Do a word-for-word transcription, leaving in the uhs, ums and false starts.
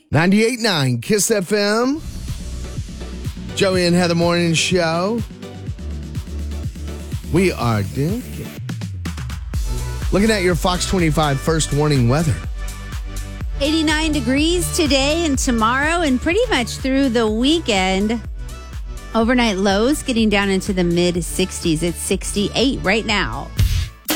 ninety-eight point nine Kiss F M. Joey and Heather Morning Show. We are doing Looking at your Fox twenty-five first warning weather. eighty-nine degrees today and tomorrow, and pretty much through the weekend. Overnight lows getting down into the mid sixties. It's sixty-eight right now.